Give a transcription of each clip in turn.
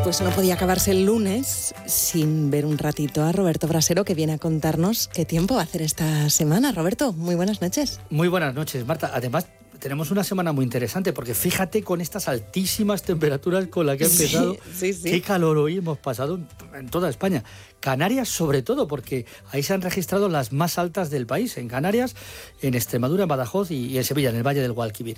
Pues no podía acabarse el lunes sin ver un ratito a Roberto Brasero, que viene a contarnos qué tiempo va a hacer esta semana. Roberto, muy buenas noches. Muy buenas noches, Marta. Además, tenemos una semana muy interesante porque fíjate con estas altísimas temperaturas con las que ha empezado, sí. qué calor hoy hemos pasado en toda España. Canarias sobre todo, porque ahí se han registrado las más altas del país, en Canarias, en Extremadura, en Badajoz y en Sevilla, en el Valle del Guadalquivir.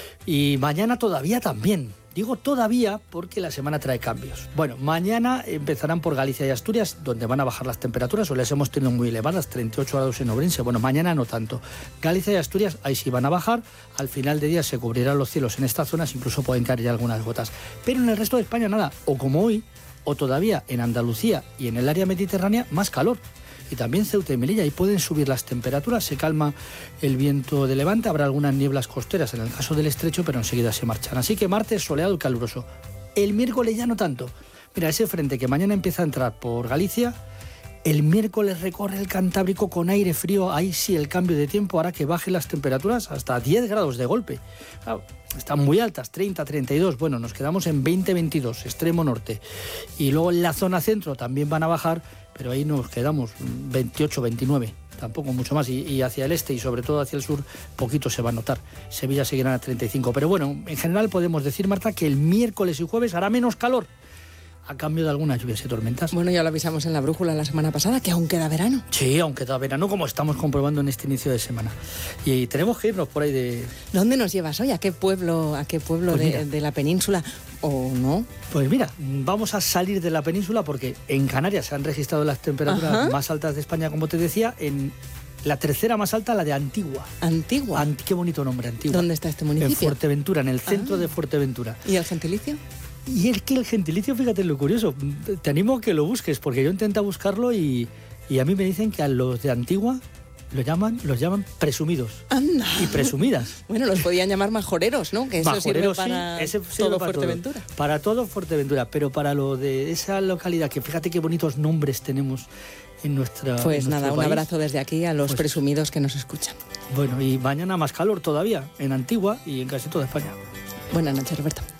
Y mañana todavía también. Digo todavía porque la semana trae cambios. Bueno, mañana empezarán por Galicia y Asturias, donde van a bajar las temperaturas, o las hemos tenido muy elevadas, 38 grados en Ourense. Bueno, mañana no tanto. Galicia y Asturias, ahí sí van a bajar. Al final de día se cubrirán los cielos en estas zonas, incluso pueden caer ya algunas gotas. Pero en el resto de España nada, o como hoy, o todavía en Andalucía y en el área mediterránea, más calor. Y también Ceuta y Melilla, y pueden subir las temperaturas, se calma el viento de levante, habrá algunas nieblas costeras en el caso del estrecho, pero enseguida se marchan. Así que martes soleado y caluroso. El miércoles ya no tanto. Mira, ese frente que mañana empieza a entrar por Galicia, el miércoles recorre el Cantábrico con aire frío, ahí sí el cambio de tiempo hará que bajen las temperaturas hasta 10 grados de golpe. Claro, están muy altas, 30, 32, bueno, nos quedamos en 20, 22, extremo norte. Y luego en la zona centro también van a bajar, pero ahí nos quedamos 28, 29, tampoco mucho más. Y hacia el este y sobre todo hacia el sur, poquito se va a notar. Sevilla seguirá a 35. Pero bueno, en general podemos decir, Marta, que el miércoles y jueves hará menos calor, a cambio de algunas lluvias y tormentas. Bueno, ya lo avisamos en la brújula la semana pasada, que aún queda verano. Sí, aún queda verano, como estamos comprobando en este inicio de semana. Y tenemos que irnos por ahí de... ¿Dónde nos llevas hoy? ¿A qué pueblo pues de la península? ¿O no? Pues mira, vamos a salir de la península porque en Canarias se han registrado las temperaturas más altas de España, como te decía, en... La tercera más alta, la de Antigua. ¿Antigua? Qué bonito nombre, Antigua. ¿Dónde está este municipio? En Fuerteventura, en el centro de Fuerteventura. ¿Y el gentilicio? Y es que el gentilicio, fíjate lo curioso, te animo a que lo busques, porque yo intenté buscarlo y a mí me dicen que a los de Antigua los llaman presumidos. ¡Anda! Y presumidas. Bueno, los podían llamar majoreros, ¿no? Que eso majoreros, sirve para sí, todo Fuerteventura. Para todo Fuerteventura, pero para lo de esa localidad, que fíjate qué bonitos nombres tenemos en nuestra Pues nada, un país. abrazo desde aquí a los presumidos que nos escuchan. Bueno, y mañana más calor todavía, en Antigua y en casi toda España. Buenas noches, Roberto.